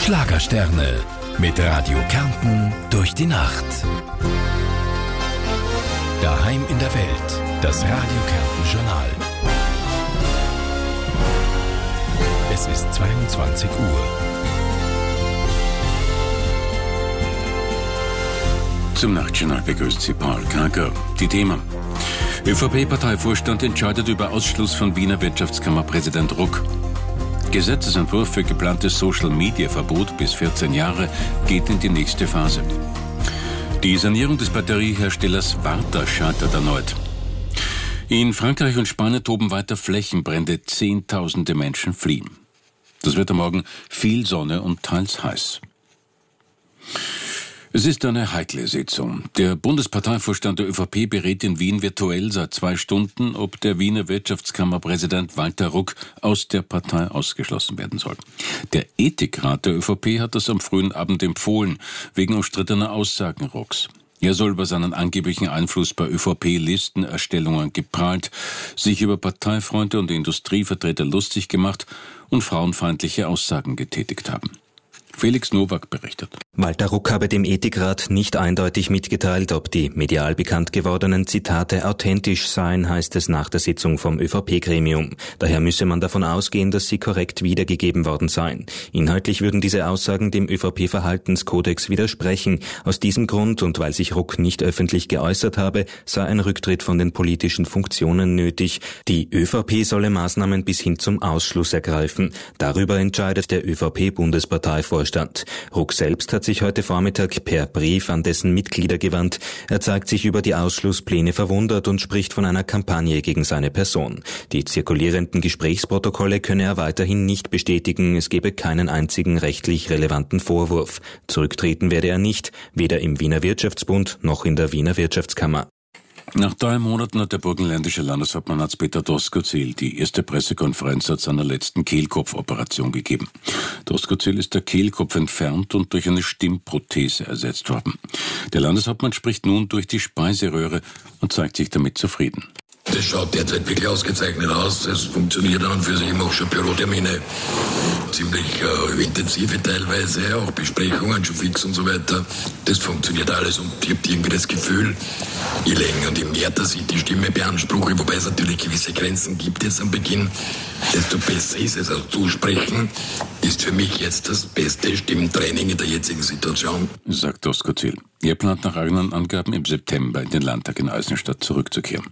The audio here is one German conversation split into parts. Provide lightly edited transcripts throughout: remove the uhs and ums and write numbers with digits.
Schlagersterne mit Radio Kärnten durch die Nacht. Daheim in der Welt, das Radio Kärnten Journal. Es ist 22 Uhr. Zum Nachtjournal begrüßt Sie Paul Kraker. Die Themen: ÖVP-Parteivorstand entscheidet über Ausschluss von Wiener Wirtschaftskammerpräsident Ruck. Gesetzesentwurf für geplantes Social-Media-Verbot bis 14 Jahre geht in die nächste Phase. Die Sanierung des Batterieherstellers Varta scheitert erneut. In Frankreich und Spanien toben weiter Flächenbrände, Zehntausende Menschen fliehen. Das wird am Morgen viel Sonne und teils heiß. Es ist eine heikle Sitzung. Der Bundesparteivorstand der ÖVP berät in Wien virtuell seit 2 Stunden, ob der Wiener Wirtschaftskammerpräsident Walter Ruck aus der Partei ausgeschlossen werden soll. Der Ethikrat der ÖVP hat das am frühen Abend empfohlen, wegen umstrittener Aussagen Rucks. Er soll über seinen angeblichen Einfluss bei ÖVP-Listenerstellungen geprahlt, sich über Parteifreunde und Industrievertreter lustig gemacht und frauenfeindliche Aussagen getätigt haben. Felix Nowak berichtet. Walter Ruck habe dem Ethikrat nicht eindeutig mitgeteilt, ob die medial bekannt gewordenen Zitate authentisch seien, heißt es nach der Sitzung vom ÖVP-Gremium. Daher müsse man davon ausgehen, dass sie korrekt wiedergegeben worden seien. Inhaltlich würden diese Aussagen dem ÖVP-Verhaltenskodex widersprechen. Aus diesem Grund und weil sich Ruck nicht öffentlich geäußert habe, sei ein Rücktritt von den politischen Funktionen nötig. Die ÖVP solle Maßnahmen bis hin zum Ausschluss ergreifen. Darüber entscheidet der ÖVP-Bundesparteivorstand. Ruck selbst hat sich heute Vormittag per Brief an dessen Mitglieder gewandt. Er zeigt sich über die Ausschlusspläne verwundert und spricht von einer Kampagne gegen seine Person. Die zirkulierenden Gesprächsprotokolle könne er weiterhin nicht bestätigen. Es gebe keinen einzigen rechtlich relevanten Vorwurf. Zurücktreten werde er nicht, weder im Wiener Wirtschaftsbund noch in der Wiener Wirtschaftskammer. Nach 3 Monaten hat der burgenländische Landeshauptmann Hans-Peter Doskozil die erste Pressekonferenz seit seiner letzten Kehlkopfoperation gegeben. Doskozil ist der Kehlkopf entfernt und durch eine Stimmprothese ersetzt worden. Der Landeshauptmann spricht nun durch die Speiseröhre und zeigt sich damit zufrieden. Das schaut derzeit wirklich ausgezeichnet aus. Es funktioniert an und für sich. Ich mache schon Bürotermine, ziemlich intensive teilweise, auch Besprechungen schon fix und so weiter. Das funktioniert alles und ich habe irgendwie das Gefühl, je länger und je mehr, dass ich die Stimme beanspruche, wobei es natürlich gewisse Grenzen gibt jetzt am Beginn, desto besser ist es. Also Zusprechen ist für mich jetzt das beste Stimmtraining in der jetzigen Situation, sagt Doskozil. Er plant nach eigenen Angaben im September in den Landtag in Eisenstadt zurückzukehren.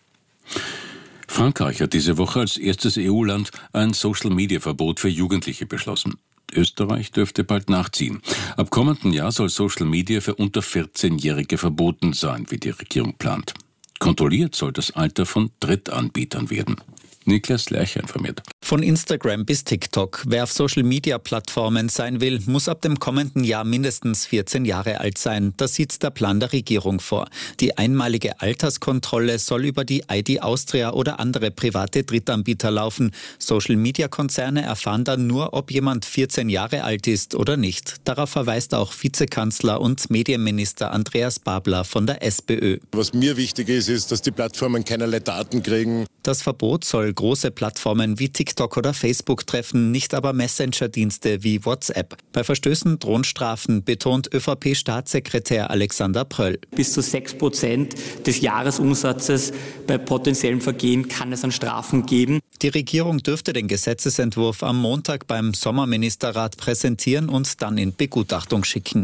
Frankreich hat diese Woche als erstes EU-Land ein Social-Media-Verbot für Jugendliche beschlossen. Österreich dürfte bald nachziehen. Ab kommenden Jahr soll Social Media für unter 14-Jährige verboten sein, wie die Regierung plant. Kontrolliert soll das Alter von Drittanbietern werden. Niklas Lercher informiert. Von Instagram bis TikTok. Wer auf Social-Media-Plattformen sein will, muss ab dem kommenden Jahr mindestens 14 Jahre alt sein. Das sieht der Plan der Regierung vor. Die einmalige Alterskontrolle soll über die ID Austria oder andere private Drittanbieter laufen. Social-Media-Konzerne erfahren dann nur, ob jemand 14 Jahre alt ist oder nicht. Darauf verweist auch Vizekanzler und Medienminister Andreas Babler von der SPÖ. Was mir wichtig ist, ist, dass die Plattformen keinerlei Daten kriegen. Das Verbot soll große Plattformen wie TikTok oder Facebook treffen, nicht aber Messenger-Dienste wie WhatsApp. Bei Verstößen drohen Strafen, betont ÖVP-Staatssekretär Alexander Pröll. Bis zu 6% des Jahresumsatzes bei potenziellen Vergehen kann es an Strafen geben. Die Regierung dürfte den Gesetzesentwurf am Montag beim Sommerministerrat präsentieren und dann in Begutachtung schicken.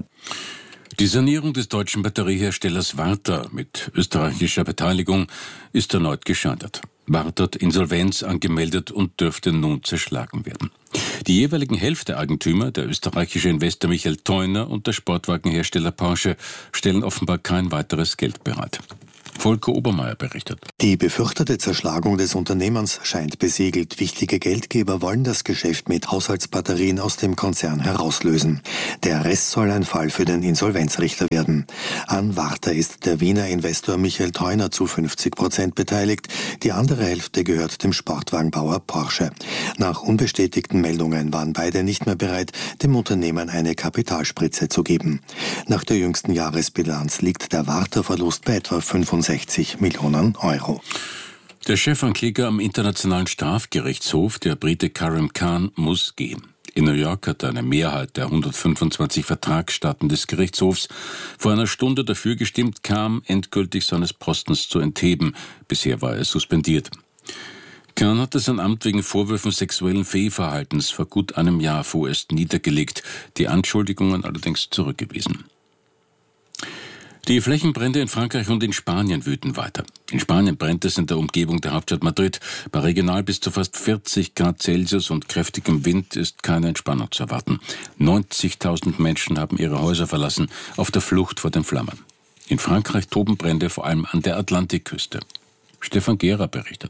Die Sanierung des deutschen Batterieherstellers Varta mit österreichischer Beteiligung ist erneut gescheitert. Varta hat Insolvenz angemeldet und dürfte nun zerschlagen werden. Die jeweiligen Hälfteeigentümer, der österreichische Investor Michael Theuner und der Sportwagenhersteller Porsche, stellen offenbar kein weiteres Geld bereit. Volker Obermeier berichtet. Die befürchtete Zerschlagung des Unternehmens scheint besiegelt. Wichtige Geldgeber wollen das Geschäft mit Haushaltsbatterien aus dem Konzern herauslösen. Der Rest soll ein Fall für den Insolvenzrichter werden. An Varta ist der Wiener Investor Michael Theuner zu 50% beteiligt. Die andere Hälfte gehört dem Sportwagenbauer Porsche. Nach unbestätigten Meldungen waren beide nicht mehr bereit, dem Unternehmen eine Kapitalspritze zu geben. Nach der jüngsten Jahresbilanz liegt der Varta-Verlust bei etwa 65 Millionen Euro. Der Chefankläger am Internationalen Strafgerichtshof, der Brite Karim Khan, muss gehen. In New York hat eine Mehrheit der 125 Vertragsstaaten des Gerichtshofs vor einer Stunde dafür gestimmt, Khan endgültig seines Postens zu entheben. Bisher war er suspendiert. Khan hatte sein Amt wegen Vorwürfen sexuellen Fehlverhaltens vor gut einem Jahr vorerst niedergelegt, die Anschuldigungen allerdings zurückgewiesen. Die Flächenbrände in Frankreich und in Spanien wüten weiter. In Spanien brennt es in der Umgebung der Hauptstadt Madrid. Bei regional bis zu fast 40 Grad Celsius und kräftigem Wind ist keine Entspannung zu erwarten. 90.000 Menschen haben ihre Häuser verlassen, auf der Flucht vor den Flammen. In Frankreich toben Brände vor allem an der Atlantikküste. Stefan Gehrer berichtet.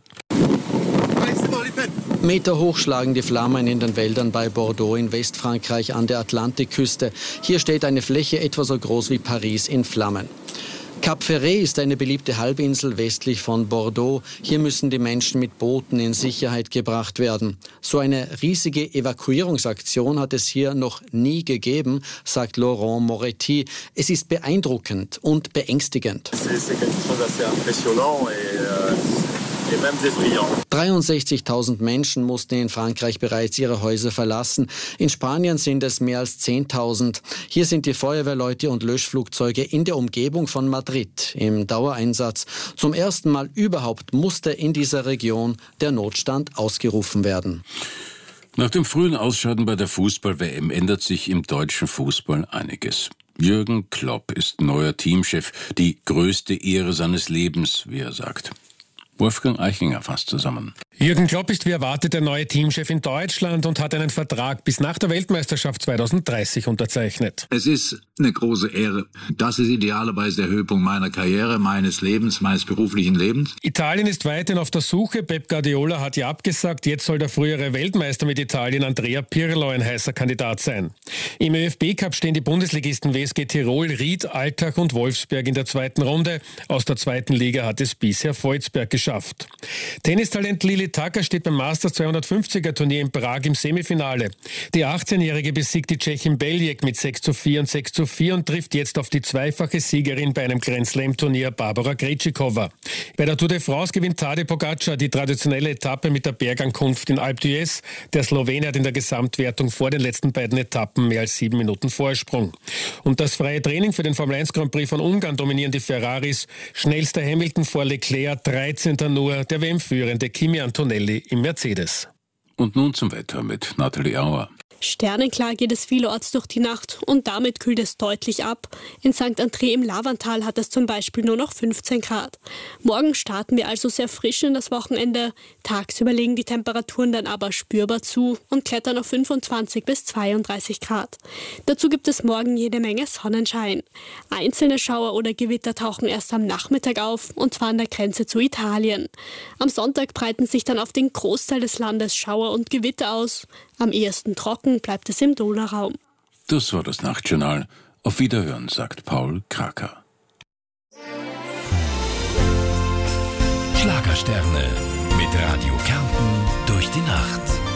Meter hoch schlagen die Flammen in den Wäldern bei Bordeaux in Westfrankreich an der Atlantikküste. Hier steht eine Fläche etwa so groß wie Paris in Flammen. Cap Ferret ist eine beliebte Halbinsel westlich von Bordeaux. Hier müssen die Menschen mit Booten in Sicherheit gebracht werden. So eine riesige Evakuierungsaktion hat es hier noch nie gegeben, sagt Laurent Moretti. Es ist beeindruckend und beängstigend. 63.000 Menschen mussten in Frankreich bereits ihre Häuser verlassen. In Spanien sind es mehr als 10.000. Hier sind die Feuerwehrleute und Löschflugzeuge in der Umgebung von Madrid im Dauereinsatz. Zum ersten Mal überhaupt musste in dieser Region der Notstand ausgerufen werden. Nach dem frühen Ausscheiden bei der Fußball-WM ändert sich im deutschen Fußball einiges. Jürgen Klopp ist neuer Teamchef, die größte Ehre seines Lebens, wie er sagt. Wolfgang Eichinger fasst zusammen. Jürgen Klopp ist wie erwartet der neue Teamchef in Deutschland und hat einen Vertrag bis nach der Weltmeisterschaft 2030 unterzeichnet. Es ist eine große Ehre. Das ist idealerweise der Höhepunkt meiner Karriere, meines Lebens, meines beruflichen Lebens. Italien ist weiterhin auf der Suche. Pep Guardiola hat ja abgesagt. Jetzt soll der frühere Weltmeister mit Italien, Andrea Pirlo, ein heißer Kandidat sein. Im ÖFB-Cup stehen die Bundesligisten WSG Tirol, Ried, Altach und Wolfsberg in der zweiten Runde. Aus der zweiten Liga hat es bisher Volzberg geschafft. Tennistalent Lili Tucker steht beim Masters 250er Turnier in Prag im Semifinale. Die 18-Jährige besiegt die Tschechin Beljek mit 6:4 und 6:4 und trifft jetzt auf die zweifache Siegerin bei einem Grand Slam-Turnier, Barbara Krejcikova. Bei der Tour de France gewinnt Tadej Pogačar die traditionelle Etappe mit der Bergankunft in Alpe d'Huez. Der Slowene hat in der Gesamtwertung vor den letzten beiden Etappen mehr als 7 Minuten Vorsprung. Und das freie Training für den Formel 1 Grand Prix von Ungarn dominieren die Ferraris. Schnellster Hamilton vor Leclerc, 13. nur der WM-Führende Kimi Antonelli im Mercedes. Und nun zum Wetter mit Nathalie Auer. Sternenklar geht es vielorts durch die Nacht und damit kühlt es deutlich ab. In St. André im Lavantal hat es zum Beispiel nur noch 15 Grad. Morgen starten wir also sehr frisch in das Wochenende. Tagsüber legen die Temperaturen dann aber spürbar zu und klettern auf 25 bis 32 Grad. Dazu gibt es morgen jede Menge Sonnenschein. Einzelne Schauer oder Gewitter tauchen erst am Nachmittag auf, und zwar an der Grenze zu Italien. Am Sonntag breiten sich dann auf den Großteil des Landes Schauer und Gewitter aus. Am ehesten trocken bleibt es im Donauraum. Das war das Nachtjournal. Auf Wiederhören, sagt Paul Kraker. Schlagersterne mit Radio Kärnten durch die Nacht.